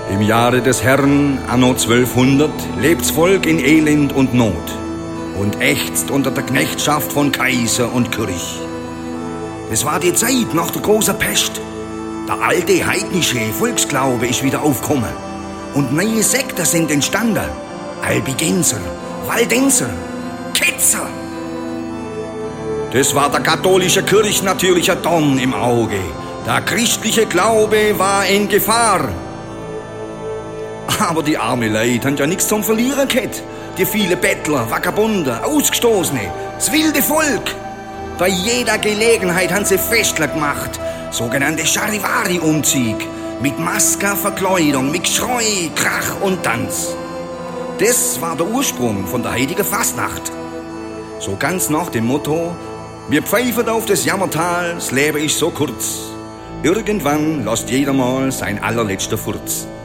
Im Jahre des Herrn, anno 1200, lebt's Volk in Elend und Not und ächzt unter der Knechtschaft von Kaiser und Kirch. Es war die Zeit nach der großen Pest. Der alte heidnische Volksglaube ist wieder aufgekommen und neue Sekten sind entstanden. Albigenser, Waldenser, Ketzer. Das war der katholische Kirch natürlich ein Dorn im Auge. Der christliche Glaube war in Gefahr. Aber die arme Leute haben ja nichts zum Verlieren gehabt. Die vielen Bettler, Vagabunden, Ausgestoßene, das wilde Volk. Bei jeder Gelegenheit haben sie Festler gemacht. Sogenannte Charivari-Umzug. Mit Maske, Verkleidung, mit Geschrei, Krach und Tanz. Das war der Ursprung von der heutigen Fastnacht. So ganz nach dem Motto: Wir pfeifen auf das Jammertal, das Leben ist so kurz. Irgendwann lässt jeder mal sein allerletzter Furz.